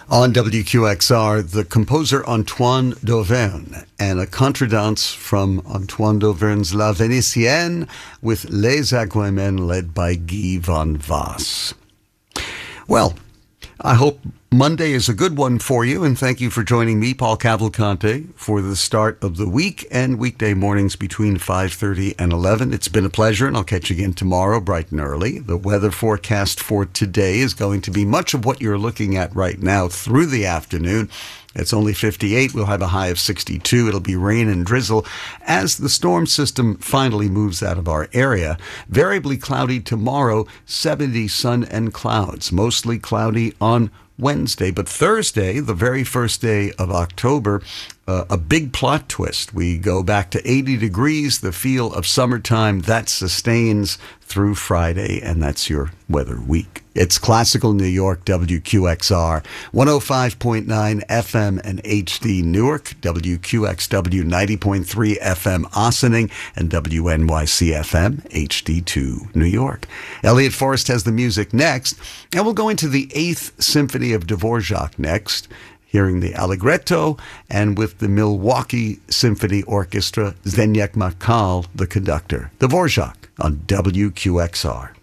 On WQXR, the composer Antoine Dauvergne and a contredanse from Antoine Dauvergne's La Vénitienne with Les Aguamen led by Guy van Vaas. Well, I hope Monday is a good one for you, and thank you for joining me, Paul Cavalcante, for the start of the week and weekday mornings between 5:30 and 11. It's been a pleasure, and I'll catch you again tomorrow bright and early. The weather forecast for today is going to be much of what you're looking at right now through the afternoon. It's only 58. We'll have a high of 62. It'll be rain and drizzle as the storm system finally moves out of our area. Variably cloudy tomorrow, 70 sun and clouds. Mostly cloudy on Wednesday, but Thursday, the very first day of October, a big plot twist. We go back to 80 degrees, the feel of summertime. That sustains through Friday, and that's your weather week. It's Classical New York, WQXR, 105.9 FM and HD Newark, WQXW 90.3 FM Ossining, and WNYC FM HD2 New York. Elliot Forrest has the music next, and we'll go into the 8th Symphony of Dvorak next, hearing the Allegretto, and with the Milwaukee Symphony Orchestra, Zdeněk Makal, the conductor. Dvorak on WQXR.